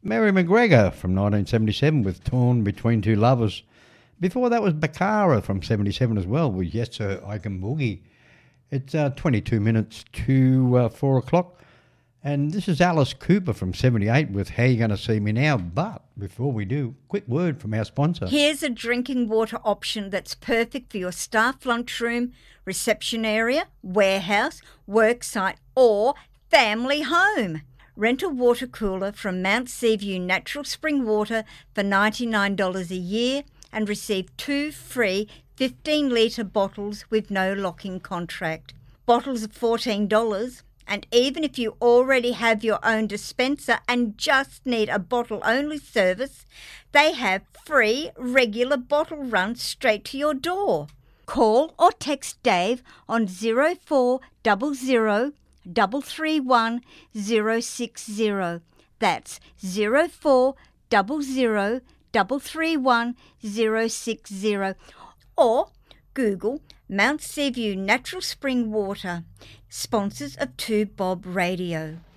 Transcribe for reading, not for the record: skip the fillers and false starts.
Mary McGregor from 1977 with Torn Between Two Lovers. Before that was Bakara from 77 as well with Yes Sir, I Can Boogie. It's 22 minutes to 4 o'clock. And this is Alice Cooper from 78 with How You Gonna See Me Now. But before we do, quick word from our sponsor. Here's a drinking water option that's perfect for your staff lunchroom, reception area, warehouse, worksite or family home. Rent a water cooler from Mount Seaview Natural Spring Water for $99 a year and receive 2 free 15-litre bottles with no lock-in contract. Bottles are $14, and even if you already have your own dispenser and just need a bottle-only service, they have free regular bottle runs straight to your door. Call or text Dave on 0400 331 060. That's 0400 331 060. Or Google Mount Seaview Natural Spring Water, sponsors of 2 Bob Radio.